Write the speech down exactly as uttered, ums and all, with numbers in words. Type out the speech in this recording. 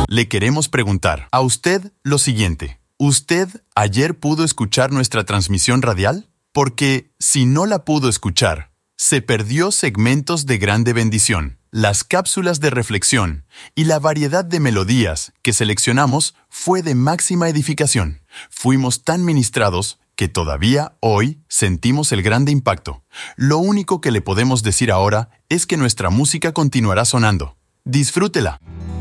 le queremos preguntar a usted lo siguiente. ¿Usted ayer pudo escuchar nuestra transmisión radial? Porque si no la pudo escuchar, se perdió segmentos de grande bendición. Las cápsulas de reflexión y la variedad de melodías que seleccionamos fue de máxima edificación. Fuimos tan ministrados que todavía hoy sentimos el grande impacto. Lo único que le podemos decir ahora es que nuestra música continuará sonando. Disfrútela.